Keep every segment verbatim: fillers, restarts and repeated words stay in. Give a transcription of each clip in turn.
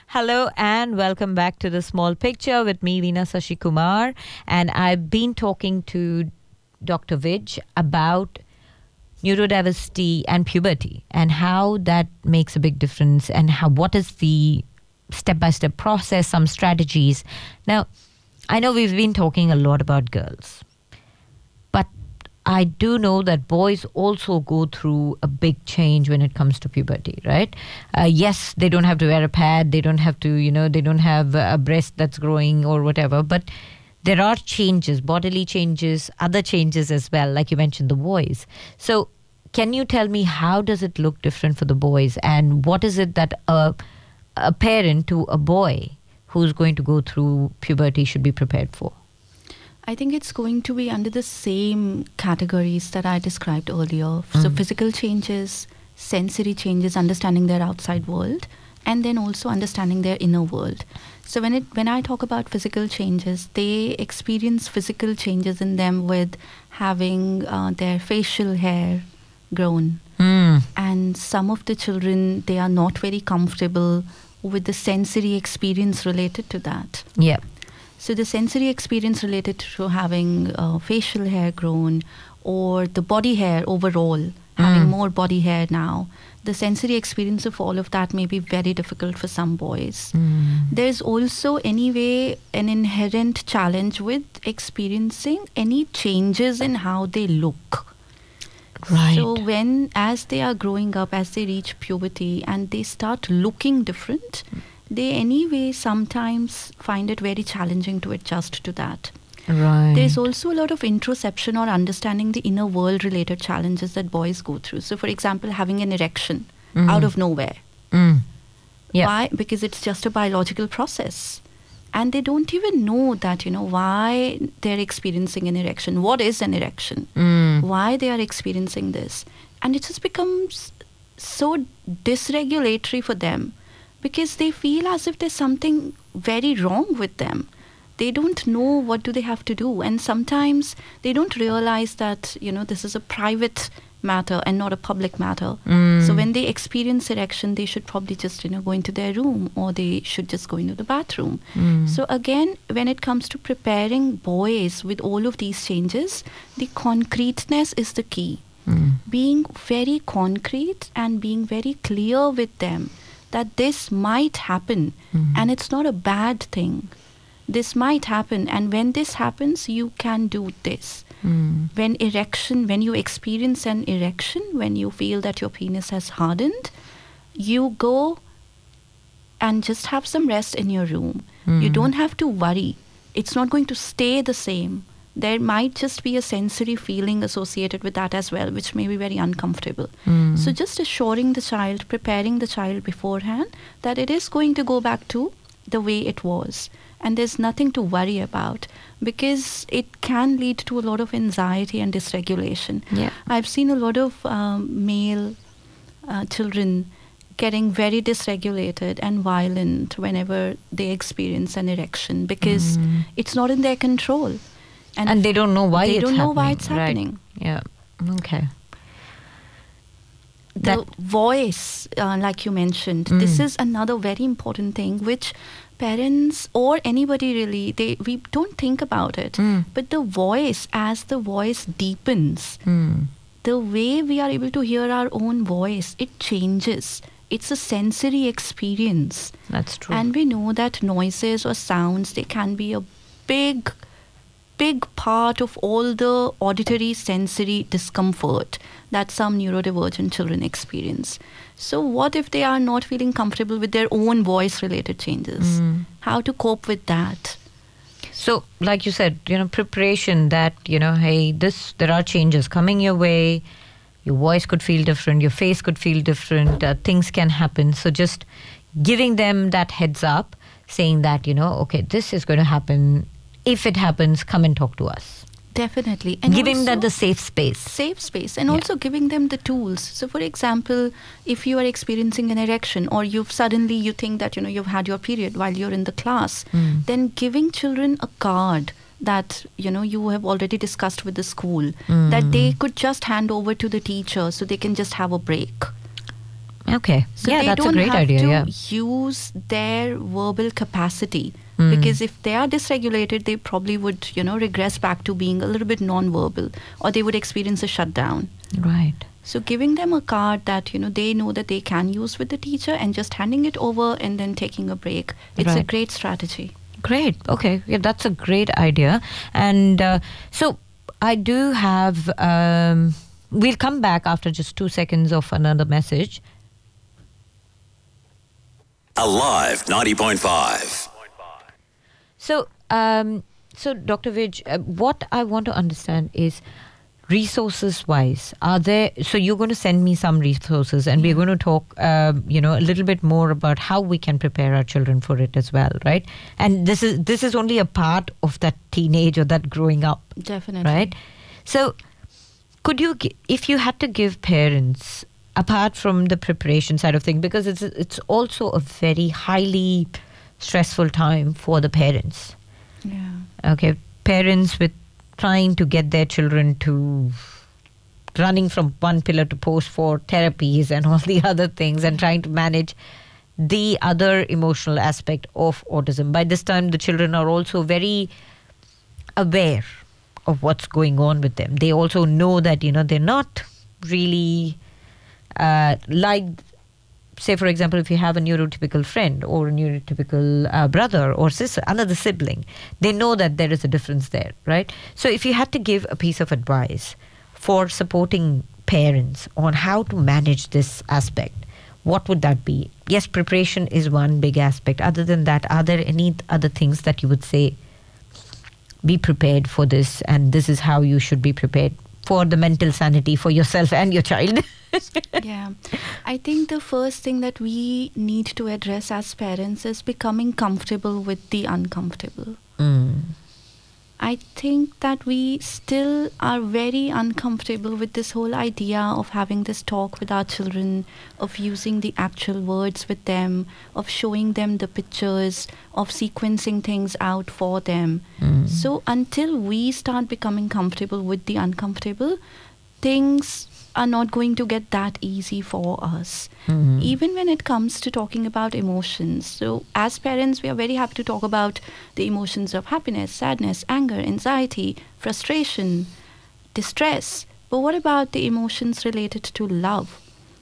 Hello and welcome back to The Small Picture with me, Veena Sasikumar. And I've been talking to Doctor Vij about neurodiversity and puberty and how that makes a big difference and how what is the step-by-step process, some strategies. Now, I know we've been talking a lot about girls, but I do know that boys also go through a big change when it comes to puberty, right? Uh, yes, they don't have to wear a pad, they don't have to, you know, they don't have a breast that's growing or whatever, but there are changes, bodily changes, other changes as well, like you mentioned, the boys. So can you tell me how does it look different for the boys, and what is it that a, a parent to a boy who's going to go through puberty should be prepared for? I think it's going to be under the same categories that I described earlier. Mm. So physical changes, sensory changes, understanding their outside world, and then also understanding their inner world. So when it when I talk about physical changes, they experience physical changes in them with having uh, their facial hair grown. Mm. And some of the children, they are not very comfortable with the sensory experience related to that. Yeah. So the sensory experience related to having uh, facial hair grown or the body hair overall, mm. having more body hair now, the sensory experience of all of that may be very difficult for some boys. Mm. There's also anyway an inherent challenge with experiencing any changes in how they look. Right. So when, as they are growing up, as they reach puberty and they start looking different, they anyway sometimes find it very challenging to adjust to that. Right. There's also a lot of introspection or understanding the inner world related challenges that boys go through. So for example, having an erection mm. out of nowhere. Mm. Yeah. Why? Because it's just a biological process. And they don't even know that, you know, why they're experiencing an erection. What is an erection? Mm. Why they are experiencing this. And it just becomes so dysregulatory for them, because they feel as if there's something very wrong with them. They don't know what do they have to do. And sometimes they don't realize that, you know, this is a private matter and not a public matter. Mm. So when they experience erection, they should probably just, you know, go into their room, or they should just go into the bathroom. Mm. So again, when it comes to preparing boys with all of these changes, the concreteness is the key. Mm. Being very concrete and being very clear with them that this might happen, mm-hmm. and it's not a bad thing. This might happen, and when this happens, you can do this. Mm. When erection, when you experience an erection, when you feel that your penis has hardened, you go and just have some rest in your room. Mm. You don't have to worry. It's not going to stay the same. There might just be a sensory feeling associated with that as well, which may be very uncomfortable. Mm. So just assuring the child, preparing the child beforehand that it is going to go back to the way it was. And there's nothing to worry about, because it can lead to a lot of anxiety and dysregulation. Yeah. I've seen a lot of um, male uh, children getting very dysregulated and violent whenever they experience an erection, because mm. it's not in their control. And, and they don't know why they it's don't happening. know why it's happening. Right. Yeah. Okay. The that voice, uh, like you mentioned, mm. this is another very important thing which parents or anybody really, they we don't think about it. Mm. But the voice, as the voice deepens, mm. the way we are able to hear our own voice, it changes. It's a sensory experience. That's true. And we know that noises or sounds, they can be a big big part of all the auditory sensory discomfort that some neurodivergent children experience. So what if they are not feeling comfortable with their own voice related changes? Mm. How to cope with that? So like you said, you know, preparation that, you know, hey, this there are changes coming your way. Your voice could feel different, your face could feel different, uh, things can happen. So just giving them that heads up, saying that, you know, okay, this is going to happen. If it happens, come and talk to us. Definitely. And giving them the safe space. Safe space. And yeah. also giving them the tools. So for example, if you are experiencing an erection, or you've suddenly, you think that, you know, you've had your period while you're in the class, mm. then giving children a card that, you know, you have already discussed with the school, mm. that they could just hand over to the teacher so they can just have a break. Okay. So yeah, they that's don't a great have idea. to Yeah. use their verbal capacity. Mm. Because if they are dysregulated, they probably would, you know, regress back to being a little bit non-verbal, or they would experience a shutdown. Right. So giving them a card that, you know, they know that they can use with the teacher, and just handing it over and then taking a break. It's a Right. great strategy. Great. Okay. Yeah, that's a great idea. And uh, so I do have, um, we'll come back after just two seconds of another message. Alive ninety point five. So, um, so Doctor Vij, uh, what I want to understand is resources wise, are there, so you're going to send me some resources, and we're going to talk, uh, you know, a little bit more about how we can prepare our children for it as well, right? And this is, this is only a part of that teenage or that growing up, Definitely. right? So could you, gi- if you had to give parents, apart from the preparation side of things, because it's, it's also a very highly stressful time for the parents. Yeah. Okay, parents with trying to get their children to running from one pillar to post for therapies and all the other things, and trying to manage the other emotional aspect of autism. By this time, the children are also very aware of what's going on with them. They also know that, you know, they're not really uh, like, say, for example, if you have a neurotypical friend or a neurotypical uh, brother or sister, another sibling, they know that there is a difference there, right? So if you had to give a piece of advice for supporting parents on how to manage this aspect, what would that be? Yes, preparation is one big aspect. Other than that, are there any other things that you would say, be prepared for this, and this is how you should be prepared for the mental sanity for yourself and your child? Yeah. I think the first thing that we need to address as parents is becoming comfortable with the uncomfortable. Mm. I think that we still are very uncomfortable with this whole idea of having this talk with our children, of using the actual words with them, of showing them the pictures, of sequencing things out for them. Mm. So until we start becoming comfortable with the uncomfortable, things are not going to get that easy for us. Mm. Even when it comes to talking about emotions. So as parents, we are very happy to talk about the emotions of happiness, sadness, anger, anxiety, frustration, distress. But what about the emotions related to love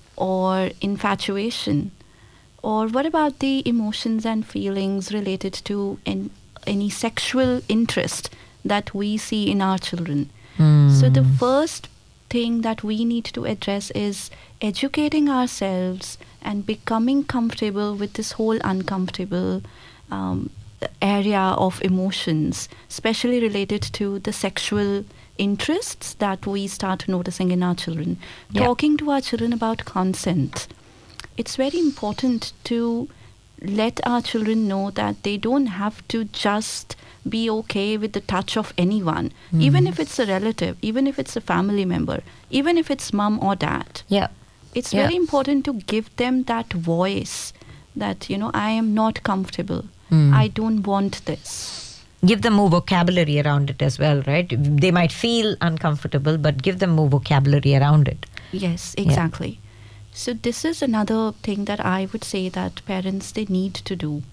or infatuation? Or what about the emotions and feelings related to an, any sexual interest that we see in our children? Mm. So the first thing that we need to address is educating ourselves and becoming comfortable with this whole uncomfortable um, area of emotions, especially related to the sexual interests that we start noticing in our children. Yeah. Talking to our children about consent. It's very important to let our children know that they don't have to just be okay with the touch of anyone, Mm. even if it's a relative, even if it's a family member, even if it's mom or dad. Yeah. It's Yeah. very important to give them that voice that, you know, I am not comfortable. Mm. I don't want this. Give them more vocabulary around it as well, right? They might feel uncomfortable, but give them more vocabulary around it. Yes, exactly. So this is another thing that I would say that parents, they need to do.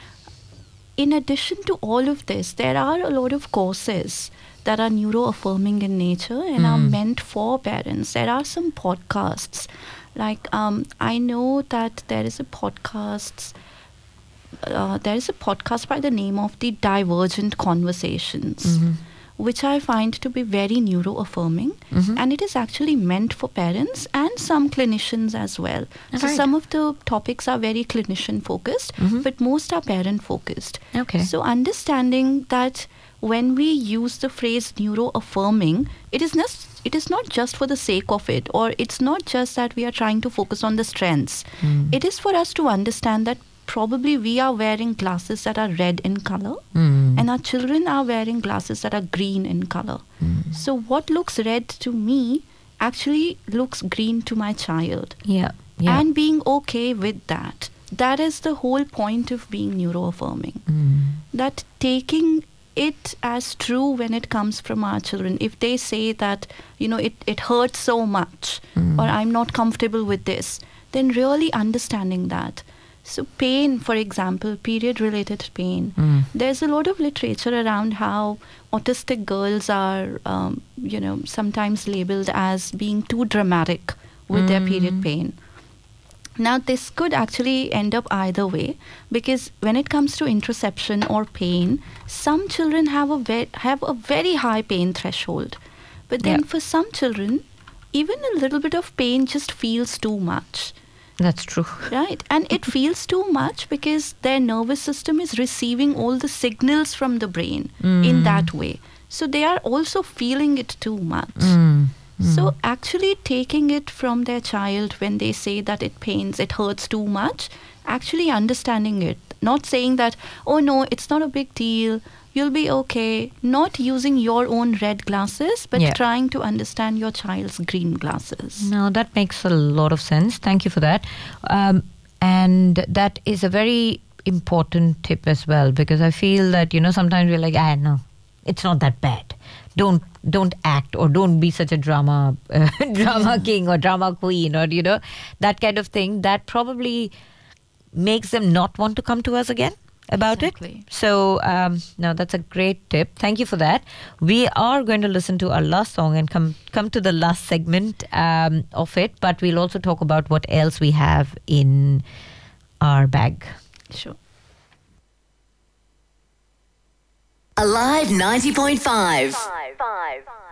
In addition to all of this, there are a lot of courses that are neuro-affirming in nature and are Mm. meant for parents. There are some podcasts. Like, um, I know that there is a podcast, uh, there is a podcast by the name of the Divergent Conversations, Mhm. which I find to be very neuro-affirming. Mhm. And it is actually meant for parents and some clinicians as well. So Right. some of the topics are very clinician focused, Mhm. but most are parent focused. Okay. So understanding that when we use the phrase neuro-affirming, it is not it is not just for the sake of it, or it's not just that we are trying to focus on the strengths. Mm. It is for us to understand that probably we are wearing glasses that are red in color, Mm. and our children are wearing glasses that are green in color. Mm. So what looks red to me actually looks green to my child. Yeah. Yeah. And being okay with that. That is the whole point of being neuro-affirming. Mm. That taking it as true when it comes from our children. If they say that, you know, it, it hurts so much, Mm. or I'm not comfortable with this, then really understanding that. So pain, for example, period-related pain. Mm. There's a lot of literature around how autistic girls are, um, you know, sometimes labeled as being too dramatic with their period pain. Now, this could actually end up either way, because when it comes to interoception or pain, some children have a ve- have a very high pain threshold. But then Yeah. for some children, even a little bit of pain just feels too much. That's true. Right, and it feels too much because their nervous system is receiving all the signals from the brain in that way. So they are also feeling it too much. Mm. So actually taking it from their child when they say that it pains, it hurts too much, actually understanding it, not saying that, oh no, it's not a big deal, you'll be okay, not using your own red glasses, but Yeah. trying to understand your child's green glasses. No, that makes a lot of sense. Thank you for that. Um, and that is a very important tip as well, because I feel that, you know, sometimes we're like, ah, no, it's not that bad. Don't don't act, or don't be such a drama uh, drama king or drama queen, or, you know, that kind of thing. That probably makes them not want to come to us again about Exactly. it. So, um, no, that's a great tip. Thank you for that. We are going to listen to our last song and come come to the last segment um, of it, but we'll also talk about what else we have in our bag. Sure. Alive ninety point five. Five. Five.